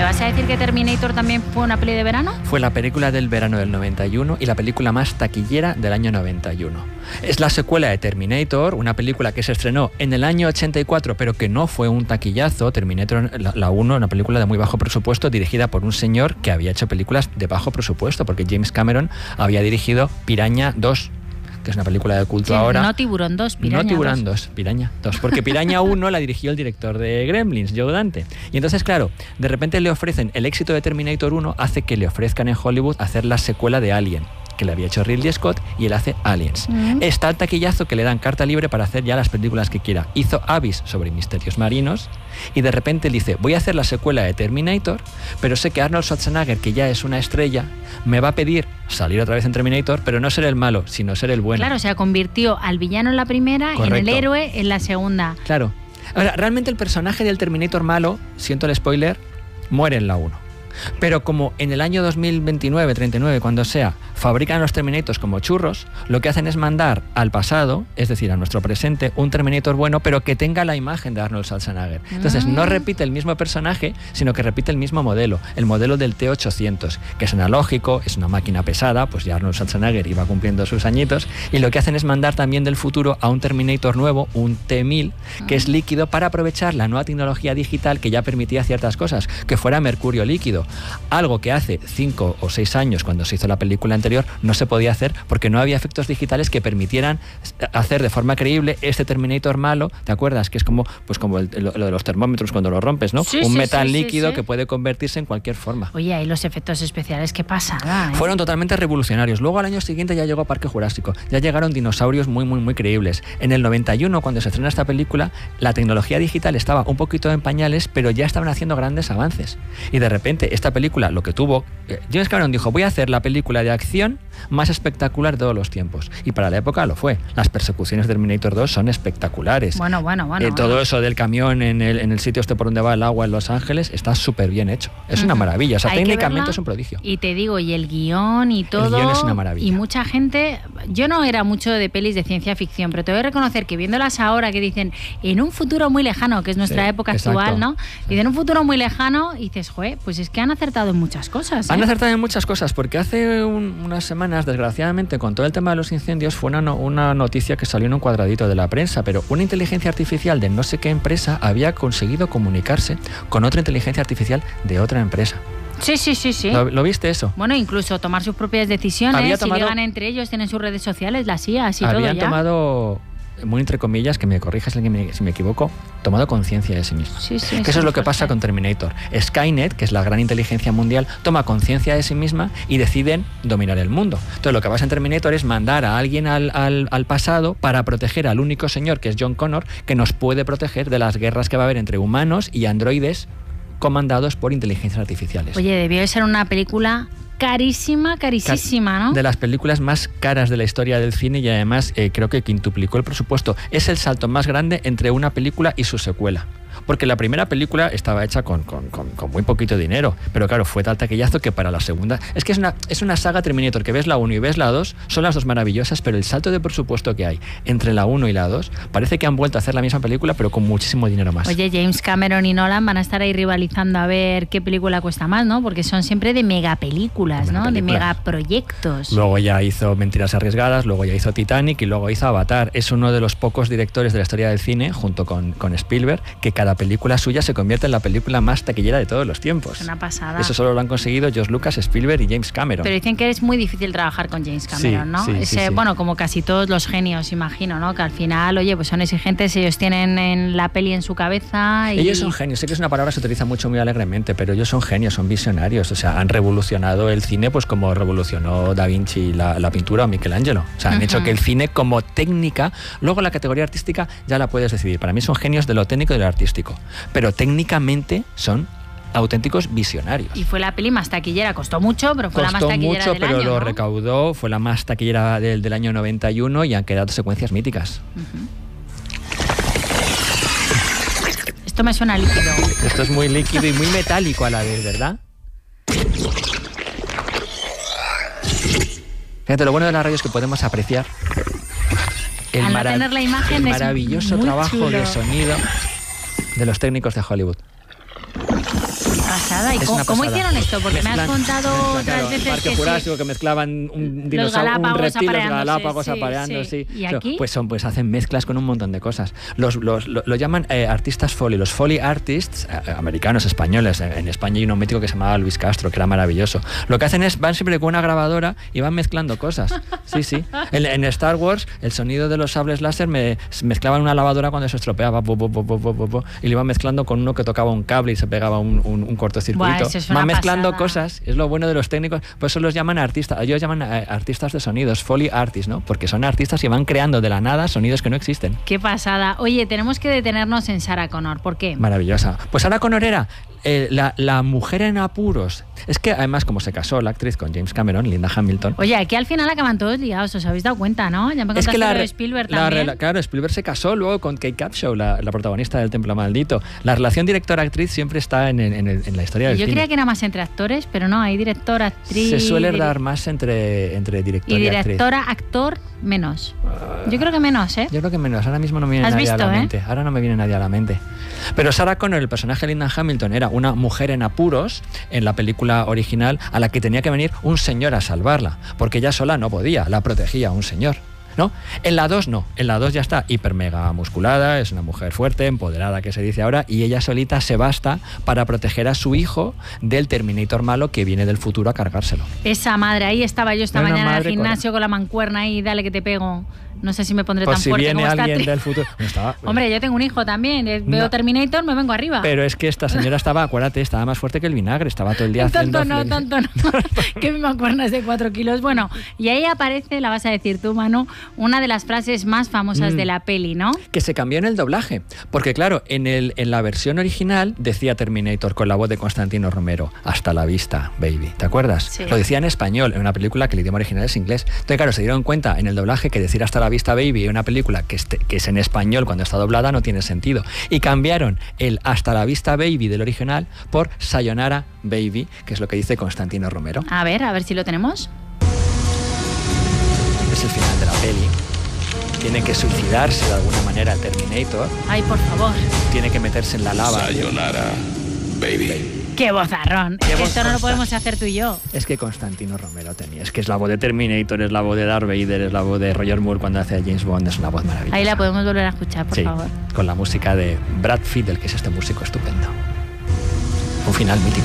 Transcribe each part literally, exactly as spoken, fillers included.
vas a decir que Terminator también fue una peli de verano? Fue la película del verano del noventa y uno y la película más taquillera del año noventa y uno. Es la secuela de Terminator, una película que se estrenó en el año ochenta y cuatro, pero que no fue un taquillazo. Terminator, la, la uno, una película de muy bajo presupuesto, dirigida por un señor que había hecho películas de bajo presupuesto, porque James Cameron había dirigido Piraña dos, que es una película de culto Sí, ahora. No Tiburón dos, Piraña No Tiburón dos. dos, Piraña dos, porque Piraña uno la dirigió el director de Gremlins, Joe Dante. Y entonces, claro, de repente le ofrecen, el éxito de Terminator uno hace que le ofrezcan en Hollywood hacer la secuela de Alien, que le había hecho Ridley Scott, y él hace Aliens. Mm. Está el taquillazo que le dan carta libre para hacer ya las películas que quiera. Hizo Abyss sobre misterios marinos y de repente le dice, voy a hacer la secuela de Terminator, pero sé que Arnold Schwarzenegger, que ya es una estrella, me va a pedir salir otra vez en Terminator, pero no ser el malo, sino ser el bueno. Claro, o sea, convirtió al villano en la primera y en el héroe en la segunda. Claro. Ahora, realmente el personaje del Terminator malo, siento el spoiler, muere en la uno. Pero como en el año dos mil veintinueve, treinta y nueve, cuando sea, fabrican los Terminators como churros, lo que hacen es mandar al pasado, es decir, a nuestro presente, un Terminator bueno, pero que tenga la imagen de Arnold Schwarzenegger. Entonces, no repite el mismo personaje, sino que repite el mismo modelo, el modelo del T ochocientos, que es analógico, es una máquina pesada, pues ya Arnold Schwarzenegger iba cumpliendo sus añitos, y lo que hacen es mandar también del futuro a un Terminator nuevo, un T mil, que es líquido, para aprovechar la nueva tecnología digital que ya permitía ciertas cosas, que fuera mercurio líquido. Algo que hace cinco o seis años, cuando se hizo la película anterior, no se podía hacer porque no había efectos digitales que permitieran hacer de forma creíble este Terminator malo. ¿Te acuerdas? Que es como, pues como el, lo, lo de los termómetros cuando lo rompes, ¿no? Sí, un sí, metal sí, líquido sí, sí. que puede convertirse en cualquier forma. Oye, ahí los efectos especiales, qué pasada, ¿eh? Fueron totalmente revolucionarios. Luego al año siguiente ya llegó Parque Jurásico. Ya llegaron dinosaurios muy, muy, muy creíbles. En el noventa y uno, cuando se estrena esta película, la tecnología digital estaba un poquito en pañales, pero ya estaban haciendo grandes avances. Y de repente esta película, lo que tuvo... James Cameron dijo, voy a hacer la película de acción más espectacular de todos los tiempos. Y para la época lo fue. Las persecuciones de Terminator dos son espectaculares. Bueno, bueno, bueno. Eh, todo bueno. eso del camión en el, en el sitio este por donde va el agua en Los Ángeles está súper bien hecho. Es uh-huh. una maravilla. O sea, Hay técnicamente es un prodigio. Y te digo, y el guión y todo. El guión es una maravilla. Y mucha gente... Yo no era mucho de pelis de ciencia ficción, pero te voy a reconocer que viéndolas ahora, que dicen en un futuro muy lejano, que es nuestra sí, época exacto. actual, ¿no? Dicen en un futuro muy lejano y dices, joder, pues es que han acertado en muchas cosas, ¿eh? Han acertado en muchas cosas, porque hace un, unas semanas, desgraciadamente, con todo el tema de los incendios, fue una, no, una noticia que salió en un cuadradito de la prensa, pero una inteligencia artificial de no sé qué empresa había conseguido comunicarse con otra inteligencia artificial de otra empresa. Sí, sí, sí, sí. ¿Lo, ¿Lo viste eso? Bueno, incluso tomar sus propias decisiones, tomado, si llegan entre ellos, tienen sus redes sociales, las I As y habían todo ya. Habían tomado, muy entre comillas, que me corrijas si me, si me equivoco, tomado conciencia de sí mismo. Sí, sí, que sí, eso es lo que fuerte. pasa con Terminator. Skynet, que es la gran inteligencia mundial, toma conciencia de sí misma y deciden dominar el mundo. Entonces lo que pasa en Terminator es mandar a alguien al, al, al pasado para proteger al único señor, que es John Connor, que nos puede proteger de las guerras que va a haber entre humanos y androides comandados por inteligencias artificiales. Oye, debió de ser una película carísima, carísima, ¿no? De las películas más caras de la historia del cine y además eh, creo que quintuplicó el presupuesto. Es el salto más grande entre una película y su secuela. Porque la primera película estaba hecha con, con, con, con muy poquito dinero, pero claro, fue tal taquillazo que para la segunda... Es que es una, es una saga Terminator, que ves la uno y ves la dos, son las dos maravillosas, pero el salto de presupuesto que hay entre la uno y la dos, parece que han vuelto a hacer la misma película, pero con muchísimo dinero más. Oye, James Cameron y Nolan van a estar ahí rivalizando a ver qué película cuesta más, ¿no? Porque son siempre de megapelículas, de ¿no? Películas. De megaproyectos. Luego ya hizo Mentiras Arriesgadas, luego ya hizo Titanic y luego hizo Avatar. Es uno de los pocos directores de la historia del cine, junto con, con Spielberg, que cada película suya se convierte en la película más taquillera de todos los tiempos. Es una pasada. Eso solo lo han conseguido George Lucas, Spielberg y James Cameron. Pero dicen que es muy difícil trabajar con James Cameron, sí, ¿no? Sí, Ese, sí, sí. Bueno, como casi todos los genios, imagino, ¿no? Que al final, oye, pues son exigentes, ellos tienen en la peli en su cabeza y... Ellos son genios. Sé que es una palabra que se utiliza mucho muy alegremente, pero ellos son genios, son visionarios. O sea, han revolucionado el cine pues como revolucionó Da Vinci la, la pintura o Michelangelo. O sea, han uh-huh. hecho que el cine como técnica, luego la categoría artística ya la puedes decidir. Para mí son genios de lo técnico y de lo artístico. Pero técnicamente son auténticos visionarios. Y fue la peli más taquillera, costó mucho, pero fue costó la más taquillera mucho, del pero año, lo ¿no? recaudó, fue la más taquillera del, del año noventa y uno y han quedado secuencias míticas. Uh-huh. Esto me suena líquido. Esto es muy líquido y muy metálico a la vez, ¿verdad? Fíjate, lo bueno de la radio es que podemos apreciar el, Al no marav- tener la imagen el es maravilloso muy trabajo chulo. de sonido de los técnicos de Hollywood. Pasada. ¿Y cómo, cómo hicieron esto? Porque mezclan, me has contado mezclan, otras claro, veces Parque que Jurásico, sí. que mezclaban un dinosaurio, un reptil, los galápagos sí, apareándose. Sí. ¿Y aquí? Pues, son, pues hacen mezclas con un montón de cosas. Los, los, lo, lo llaman eh, artistas foley. Los foley artists, eh, americanos, españoles. En, en España hay un mítico que se llamaba Luis Castro, que era maravilloso. Lo que hacen es, van siempre con una grabadora y van mezclando cosas. Sí, sí. En, en Star Wars, el sonido de los sables láser me, mezclaban una lavadora cuando se estropeaba bo, bo, bo, bo, bo, bo, y lo iban mezclando con uno que tocaba un cable y se pegaba un, un, un cortocircuito. Buah, van mezclando pasada. cosas, es lo bueno de los técnicos, por eso los llaman artistas, ellos llaman eh, artistas de sonidos, foley artists, ¿no? Porque son artistas y van creando de la nada sonidos que no existen. Qué pasada. Oye, tenemos que detenernos en Sarah Connor, ¿por qué? Maravillosa. Pues Sarah Connor era eh, la, la mujer en apuros. Es que además, como se casó la actriz con James Cameron, Linda Hamilton. Oye, aquí al final acaban todos liados, os habéis dado cuenta, ¿no? Ya me contaste es que la, de Spielberg la, también. La, claro, Spielberg se casó luego con Kate Capshaw, la, la protagonista del Templo Maldito. La relación director-actriz siempre está en, en, en la historia del Yo cine. creía que era más entre actores, pero no, hay director, actriz... Se suele dar más entre, entre director y, y actriz. Y directora, actor, menos. Yo creo que menos, ¿eh? Yo creo que menos. Ahora mismo no me viene nadie visto, a la eh? mente. Ahora no me viene nadie a la mente. Pero Sarah Connor, el personaje de Linda Hamilton, era una mujer en apuros en la película original a la que tenía que venir un señor a salvarla, porque ella sola no podía, la protegía un señor, ¿no? En la dos no, en la dos ya está hiper mega musculada, es una mujer fuerte, empoderada, que se dice ahora, y ella solita se basta para proteger a su hijo del Terminator malo que viene del futuro a cargárselo. Esa madre, ahí estaba yo esta Era mañana al madre gimnasio con... con la mancuerna y dale que te pego. No sé si me pondré pues tan si fuerte viene como esta alguien actriz. del futuro. No estaba, Hombre, yo tengo un hijo también. Veo no. Terminator, me vengo arriba. Pero es que esta señora estaba, acuérdate, estaba más fuerte que el vinagre, estaba todo el día haciendo... Tanto no, tanto no. Que mi mancuerna es de cuatro kilos. Bueno, y ahí aparece, la vas a decir tú, Manu, una de las frases más famosas mm. de la peli, ¿no? Que se cambió en el doblaje. Porque claro, en, el, en la versión original decía Terminator con la voz de Constantino Romero, hasta la vista, baby. ¿Te acuerdas? Sí. Lo decía en español, en una película que el idioma original es inglés. Entonces, claro, se dieron cuenta en el doblaje que decir hasta la vista, baby, en una película que, este, que es en español cuando está doblada no tiene sentido. Y cambiaron el hasta la vista, baby del original por Sayonara, baby, que es lo que dice Constantino Romero. A ver, a ver si lo tenemos. Es el final de la peli. Tiene que suicidarse de alguna manera el Terminator. Ay, por favor. Tiene que meterse en la lava. Sayonara, baby. ¡Qué vozarrón! ¿Qué es que voz esto no lo consta? podemos hacer tú y yo. Es que Constantino Romero tenía. Es que es la voz de Terminator, es la voz de Darth Vader, es la voz de Roger Moore cuando hace a James Bond. Es una voz maravillosa. Ahí la podemos volver a escuchar, por sí, favor. Con la música de Brad Fiedel, que es este músico estupendo. Un final mítico.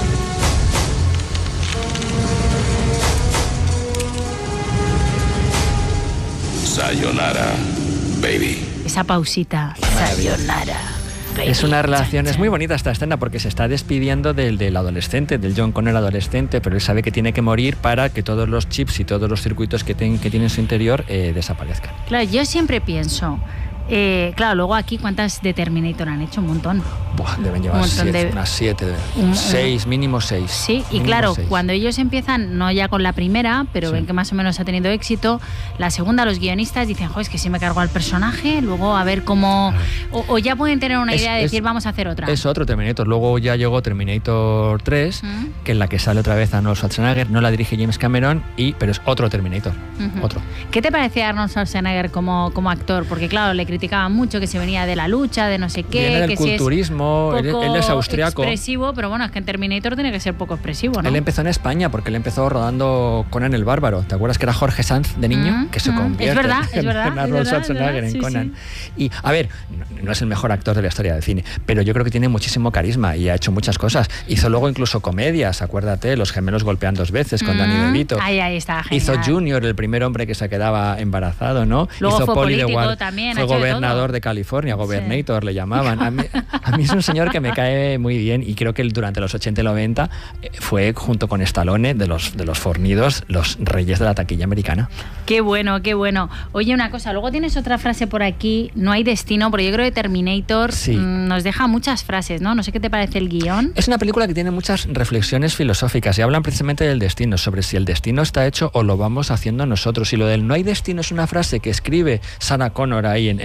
Sayonara, baby. Esa pausita. Sayonara. Baby. Es una relación, es muy bonita esta escena porque se está despidiendo del, del adolescente, del John Connor adolescente, pero él sabe que tiene que morir para que todos los chips y todos los circuitos que, ten, que tiene en su interior eh, desaparezcan. Claro, yo siempre pienso, eh, claro, luego aquí cuántas de Terminator han hecho, un montón. Buah, deben llevar un montón siete, de... unas siete, un, seis, mínimo seis. Sí, y mínimo claro, seis. cuando ellos empiezan, no ya con la primera, pero sí. ven que más o menos ha tenido éxito, la segunda los guionistas dicen, jo, es que si me cargo al personaje, luego a ver cómo... O, o ya pueden tener una es, idea de es, decir, vamos a hacer otra. Es otro Terminator. Luego ya llegó Terminator tres, ¿Mm? que es la que sale otra vez Arnold Schwarzenegger, no la dirige James Cameron, y, pero es otro Terminator. Uh-huh. Otro. ¿Qué te parecía Arnold Schwarzenegger como, como actor? Porque claro, le criticaban mucho que se venía de la lucha, de no sé qué, Viene del que culturismo, si es poco él, él es austriaco. expresivo, pero bueno, es que en Terminator tiene que ser poco expresivo, ¿no? Él empezó en España porque él empezó rodando Conan el Bárbaro. ¿Te acuerdas que era Jorge Sanz de niño? Mm, que se mm, convierte es verdad, en, es verdad, en Arnold Schwarzenegger en sí, Conan. Sí. Y a ver, no, no es el mejor actor de la historia del cine, pero yo creo que tiene muchísimo carisma y ha hecho muchas cosas. Hizo luego incluso comedias, acuérdate, Los gemelos golpean dos veces con mm, Danny DeVito. Ahí, ahí está, genial. Hizo Junior, el primer hombre que se quedaba embarazado, ¿no? Luego Hizo fue Poli de Wall, también, fue gobernador de, de California, Gobernator sí. le llamaban. A mí, a mí es un señor que me cae muy bien y creo que él durante los ochenta y noventa fue, junto con Stallone, de los, de los fornidos, los reyes de la taquilla americana. Qué bueno, qué bueno. Oye, una cosa, luego tienes otra frase por aquí, no hay destino, porque yo creo que Terminator sí. mmm, nos deja muchas frases, ¿no? No sé qué te parece el guión. Es una película que tiene muchas reflexiones filosóficas y hablan precisamente del destino, sobre si el destino está hecho o lo vamos haciendo nosotros. Y lo del no hay destino es una frase que escribe Sarah Connor ahí en, en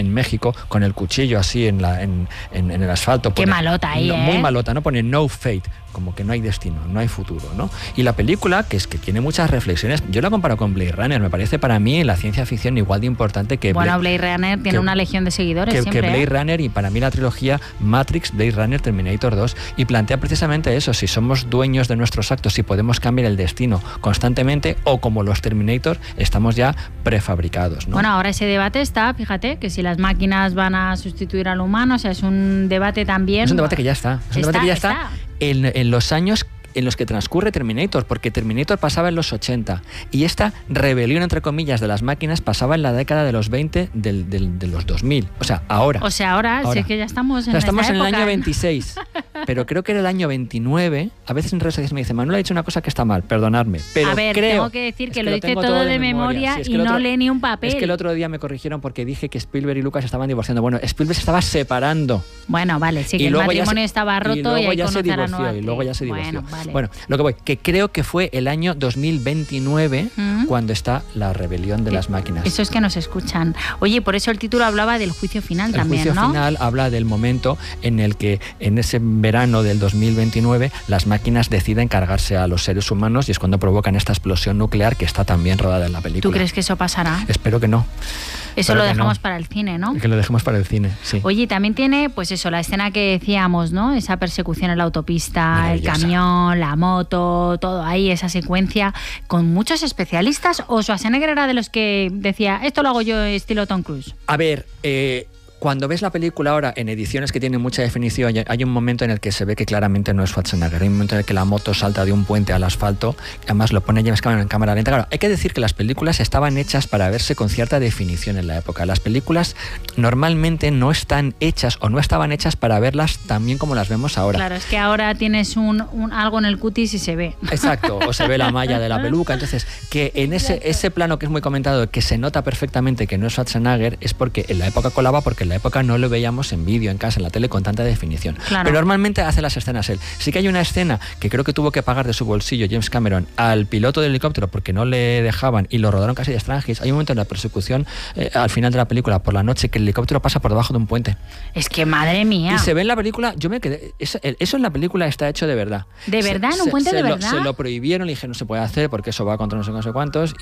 en México con el cuchillo así en, la, en, en, en el asfalto. Qué pone, malota ahí, no, ¿eh? Muy malota, ¿no? Pone no fate, como que no hay destino, no hay futuro, ¿no? Y la película, que es que tiene muchas reflexiones, yo la comparo con Blade Runner, me parece para mí la ciencia ficción igual de importante que Bueno, Blade, Blade Runner tiene que, una legión de seguidores que, siempre. que Blade ¿eh? Runner, y para mí la trilogía Matrix, Blade Runner, Terminator dos, y plantea precisamente eso, si somos dueños de nuestros actos, si podemos cambiar el destino constantemente, o como los Terminator, estamos ya prefabricados, ¿no? Bueno, ahora ese debate está, fíjate, que si las máquinas van a sustituir al humano, o sea, es un debate también... Es un debate que ya está, es un está, debate que ya está, está en, en los años en los que transcurre Terminator, porque Terminator pasaba en los ochenta y esta rebelión, entre comillas, de las máquinas pasaba en la década de los veinte del, del, de los dos mil, o sea, ahora. O sea, ahora, ahora. Si es que ya estamos en o sea, estamos esta en el época. año veintiséis, pero creo que era el año veintinueve, a veces en redes sociales me dicen, Manuel ha dicho una cosa que está mal, perdonadme, pero A ver, creo, tengo que decir que, que lo lo dice tengo todo, todo de de memoria, memoria. Sí, es que y el no otro- lee ni un papel. Es que el otro día me corrigieron porque dije que Spielberg y Lucas estaban divorciando. Bueno, Spielberg se estaba separando. Bueno, vale, sí, que Y el luego ya matrimonio se- estaba roto y, luego hay que ya se conocer a la divorció, nueva y luego ya se actriz. divorció. Bueno, vale. Bueno, lo que voy, que creo que fue el año dos mil veintinueve ¿Mm? cuando está la rebelión de las máquinas. Eso es que nos escuchan. Oye, por eso el título hablaba del juicio final El también, juicio ¿no? final habla del momento en el que en ese verano del dos mil veintinueve las máquinas deciden cargarse a los seres humanos, y es cuando provocan esta explosión nuclear que está también rodada en la película. ¿Tú crees que eso pasará? Espero que no. Eso Espero lo que dejamos no. para el cine, ¿no? Que lo dejemos para el cine, sí. Oye, también tiene, pues eso, la escena que decíamos, ¿no? Esa persecución en la autopista, el Maravillosa. camión, la moto, todo ahí, esa secuencia, con muchos especialistas. ¿O Schwarzenegger era de los que decía, esto lo hago yo estilo Tom Cruise? A ver, eh, cuando ves la película ahora en ediciones que tienen mucha definición, hay un momento en el que se ve que claramente no es Schwarzenegger. Hay un momento en el que la moto salta de un puente al asfalto, además lo pone James Cameron en cámara lenta. Claro, hay que decir que las películas estaban hechas para verse con cierta definición en la época. Las películas normalmente no están hechas o no estaban hechas para verlas tan bien como las vemos ahora. Claro, es que ahora tienes un, un algo en el cutis y se ve. Exacto, o se ve la malla de la peluca. Entonces, que en ese, ese plano que es muy comentado, que se nota perfectamente que no es Schwarzenegger, es porque en la época colaba, porque en la época no lo veíamos en vídeo, en casa, en la tele, con tanta definición. Claro. Pero normalmente hace las escenas él. Sí que hay una escena que creo que tuvo que pagar de su bolsillo James Cameron al piloto del helicóptero porque no le dejaban y lo rodaron casi de extranjis. Hay un momento en la persecución, eh, al final de la película, por la noche, que el helicóptero pasa por debajo de un puente. Es que madre mía. Y se ve en la película, yo me quedé, eso, eso en la película está hecho de verdad. ¿De Se- verdad? ¿En un se- puente se de lo- verdad? Se lo prohibieron, le dije no se puede hacer porque eso va contra no sé, no sé cuántos,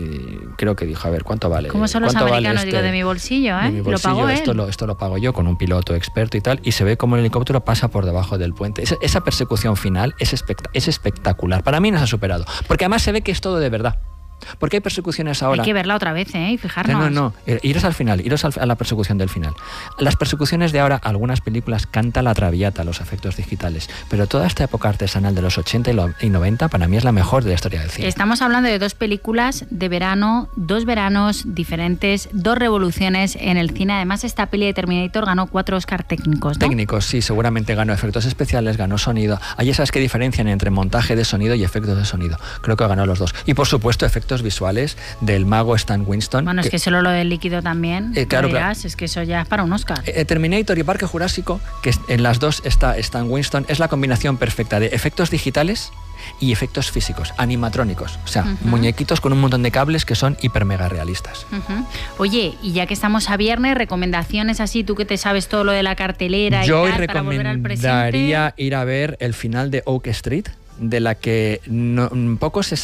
y creo que dijo, a ver, ¿cuánto vale? ¿Cómo son los ¿Cuánto vale americanos? este- Digo, de mi bolsillo, ¿eh? de mi Lo bolsillo, pagó él. esto lo, esto lo pago yo con un piloto experto y tal, y se ve como el helicóptero pasa por debajo del puente. Esa, esa persecución final es, espect- es espectacular. Para mí no se ha superado, porque además se ve que es todo de verdad. Porque hay persecuciones ahora. Hay que verla otra vez, ¿eh? Y fijarnos. No, no, no. Iros al final, iros al- a la persecución del final. Las persecuciones de ahora, algunas películas canta la traviata, los efectos digitales, pero toda esta época artesanal de los ochenta y lo- y noventa para mí es la mejor de la historia del cine. Estamos hablando de dos películas de verano, dos veranos diferentes, dos revoluciones en el cine. Además, esta peli de Terminator ganó cuatro Oscar técnicos, ¿no? Técnicos, sí, seguramente ganó efectos especiales, ganó sonido. Hay esas que diferencian entre montaje de sonido y efectos de sonido. Creo que ganó los dos. Y por supuesto, efectos visuales del mago Stan Winston. Bueno, es que solo lo del líquido también. Eh, claro, no claro. digas, es que eso ya es para un Oscar. Eh, Terminator y Parque Jurásico, que es- en las dos está Stan Winston, es la combinación perfecta de efectos digitales y efectos físicos, animatrónicos. O sea, Ujú. muñequitos con un montón de cables que son hiper mega realistas. Ujú. Oye, y ya que estamos a viernes, recomendaciones así, tú que te sabes todo lo de la cartelera Yo y hoy tal, para volver al presente. recomendaría ir a ver el final de Oak Street, de la que no, poco se sabe.